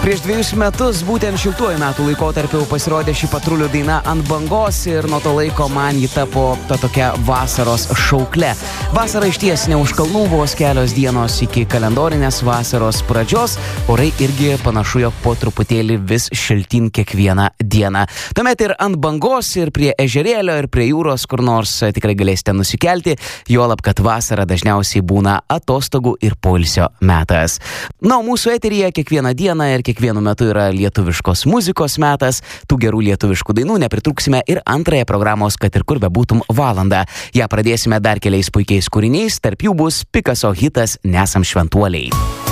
Prieš 2 metus būtent šiltuoju metų laikotarpiu pasirodė ši Patrulių daina Ant bangos ir nuo to laiko man ji tapo tokia vasaros šaukle. Vasara išties ne už kalnų, vos kelios dienos iki kalendorinės vasaros pradžios, orai irgi panašu, jog po truputėlį vis šiltin kiekvieną dieną. Tuomet ir ant bangos, ir prie ežerėlio, ir prie jūros kur nors tikrai galėsite nusikelti, juolab, kad vasara dažniausiai būna atostogų ir poilsio metas. Na, mūsų eteryje kiekvieną dieną ir kiekvienu metu yra lietuviškos muzikos metas, tų gerų lietuviškų dainų nepritruksime ir antrąją programos Kad ir kur bebūtum valandą. Ja pradėsime dar keliais puikiais kūriniais, tarp jų bus Picasso hitas Nesam šventuoliai.